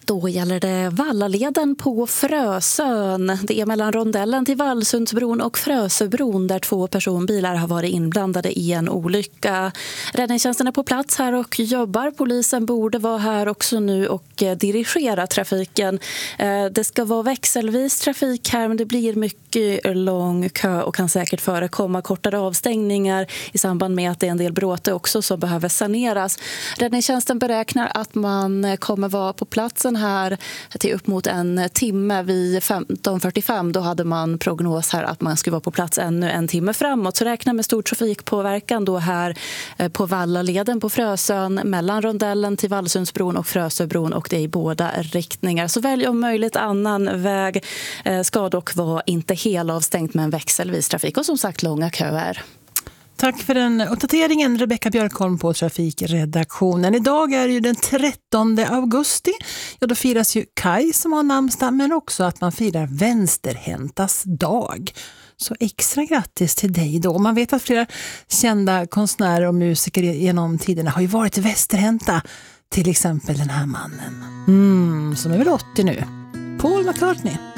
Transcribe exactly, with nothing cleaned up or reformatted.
Då gäller det Vallaleden på Frösön. Det är mellan rondellen till Vallsundsbron och Frösöbron där två personbilar har varit inblandade i en olycka. Räddningstjänsten är på plats här och jobbar. Polisen borde vara här också nu och dirigera trafiken. Det ska vara växelvis trafik här, men det blir mycket lång kö och kan säkert förekomma kortare avstängningar i samband med att det är en del bråte också som behöver saneras. Räddningstjänsten beräknar att man kommer vara på platsen här till upp mot en timme. Vid femton fyrtiofem då hade man prognos här att man skulle vara på plats ännu en timme framåt. Så räkna med stor trafikpåverkan då här på Vallaleden på Frösön mellan rondellen till Vallsundsbron och Frösöbron, och det är i båda riktningar. Så välj om möjligt annan väg. Ska dock vara inte helavstängt med en växelvis trafik och som sagt långa köer. Tack för den uppdateringen, Rebecka Björkholm på Trafikredaktionen. Idag är det ju den trettonde augusti. Ja, då firas ju Kaj som har namnsdag, men också att man firar vänsterhäntas dag. Så extra grattis till dig då. Man vet att flera kända konstnärer och musiker genom tiderna har ju varit vänsterhänta. Till exempel den här mannen, mm, som är väl åttio nu, Paul McCartney.